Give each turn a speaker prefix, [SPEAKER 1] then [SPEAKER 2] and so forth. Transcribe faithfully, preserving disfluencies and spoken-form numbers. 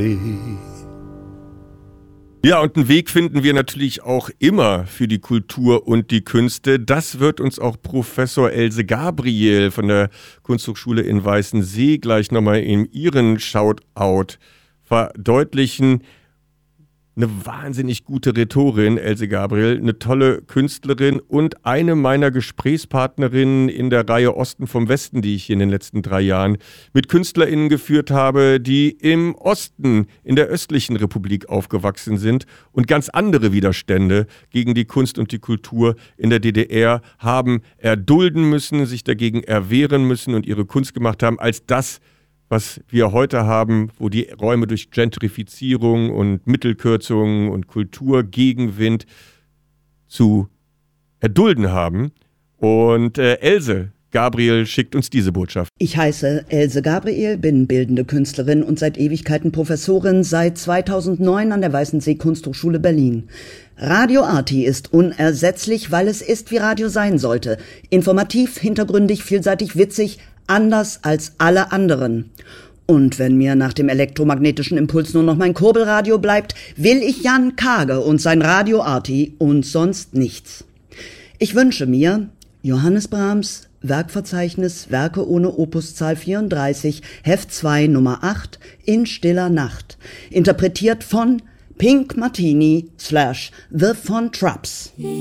[SPEAKER 1] Ja, und einen Weg finden wir natürlich auch immer für die Kultur und die Künste. Das wird uns auch Professor Else Gabriel von der Kunsthochschule in Weißensee gleich nochmal in ihren Shoutout verdeutlichen. Eine wahnsinnig gute Rhetorin, Else Gabriel, eine tolle Künstlerin und eine meiner Gesprächspartnerinnen in der Reihe Osten vom Westen, die ich hier in den letzten drei Jahren mit KünstlerInnen geführt habe, die im Osten, in der östlichen Republik aufgewachsen sind und ganz andere Widerstände gegen die Kunst und die Kultur in der D D R haben erdulden müssen, sich dagegen erwehren müssen und ihre Kunst gemacht haben, als das, was wir heute haben, wo die Räume durch Gentrifizierung und Mittelkürzungen und Kulturgegenwind zu erdulden haben. Und äh, Else Gabriel schickt uns diese Botschaft.
[SPEAKER 2] Ich heiße Else Gabriel, bin bildende Künstlerin und seit Ewigkeiten Professorin, seit zweitausendneun an der Weißensee Kunsthochschule Berlin. Radio Arti ist unersetzlich, weil es ist, wie Radio sein sollte. Informativ, hintergründig, vielseitig, witzig, anders als alle anderen. Und wenn mir nach dem elektromagnetischen Impuls nur noch mein Kurbelradio bleibt, will ich Jan Kage und sein Radio Arti und sonst nichts. Ich wünsche mir Johannes Brahms, Werkverzeichnis, Werke ohne Opuszahl vierunddreißig, Heft zwei, Nummer acht, in stiller Nacht. Interpretiert von Pink Martini slash The Von Trapps.